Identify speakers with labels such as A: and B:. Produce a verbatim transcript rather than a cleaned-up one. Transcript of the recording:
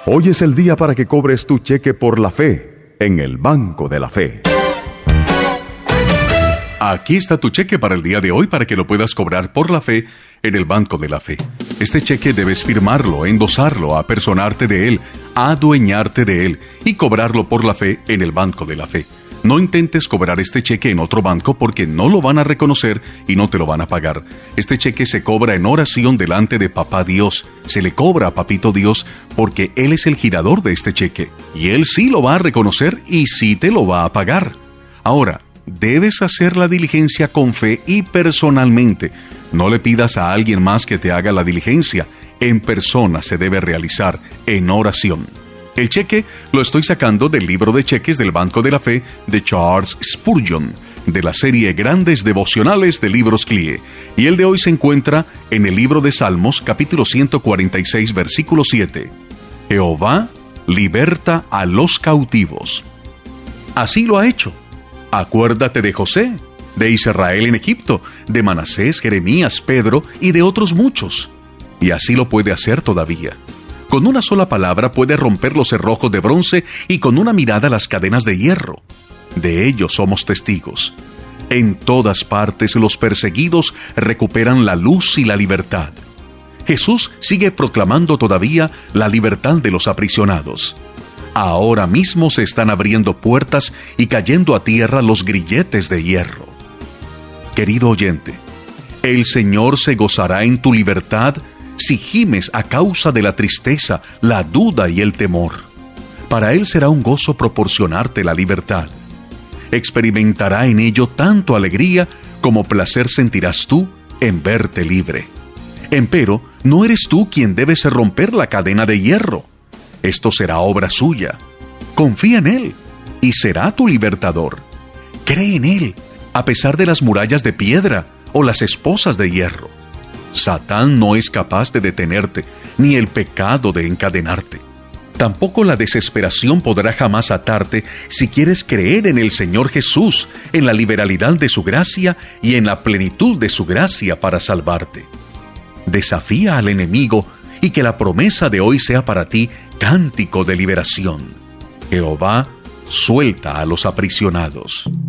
A: Hoy es el día para que cobres tu cheque por la fe en el Banco de la Fe.
B: Aquí está tu cheque para el día de hoy para que lo puedas cobrar por la fe en el Banco de la Fe. Este cheque debes firmarlo, endosarlo, apersonarte de él, adueñarte de él y cobrarlo por la fe en el Banco de la Fe. No intentes cobrar este cheque en otro banco porque no lo van a reconocer y no te lo van a pagar. Este cheque se cobra en oración delante de Papá Dios. Se le cobra a Papito Dios porque Él es el girador de este cheque. Y Él sí lo va a reconocer y sí te lo va a pagar. Ahora, debes hacer la diligencia con fe y personalmente. No le pidas a alguien más que te haga la diligencia. En persona se debe realizar, en oración. El cheque lo estoy sacando del libro de cheques del Banco de la Fe de Charles Spurgeon, de la serie Grandes Devocionales de Libros C L I E. Y el de hoy se encuentra en el libro de Salmos, capítulo ciento cuarenta y seis, versículo siete. Jehová liberta a los cautivos. Así lo ha hecho. Acuérdate de José, de Israel en Egipto, de Manasés, Jeremías, Pedro y de otros muchos. Y así lo puede hacer todavía. Con una sola palabra puede romper los cerrojos de bronce y con una mirada las cadenas de hierro. De ello somos testigos. En todas partes los perseguidos recuperan la luz y la libertad. Jesús sigue proclamando todavía la libertad de los aprisionados. Ahora mismo se están abriendo puertas y cayendo a tierra los grilletes de hierro. Querido oyente, el Señor se gozará en tu libertad si gimes a causa de la tristeza, la duda y el temor. Para Él será un gozo proporcionarte la libertad. Experimentará en ello tanto alegría como placer sentirás tú en verte libre. Empero, no eres tú quien debes romper la cadena de hierro. Esto será obra suya. Confía en Él y será tu libertador. Cree en Él, a pesar de las murallas de piedra o las esposas de hierro. Satán no es capaz de detenerte, ni el pecado de encadenarte. Tampoco la desesperación podrá jamás atarte si quieres creer en el Señor Jesús, en la liberalidad de su gracia y en la plenitud de su gracia para salvarte. Desafía al enemigo y que la promesa de hoy sea para ti cántico de liberación. Jehová suelta a los aprisionados.